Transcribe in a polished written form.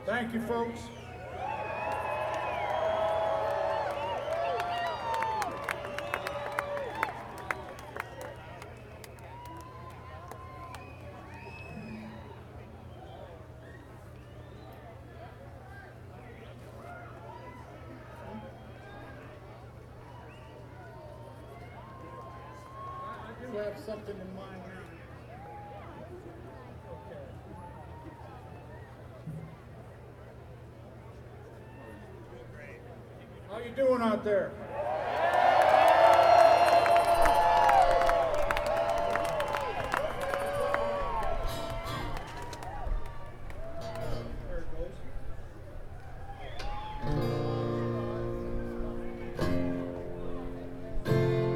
Thank you, folks. I do have something in mind now. Okay. How you doing out there?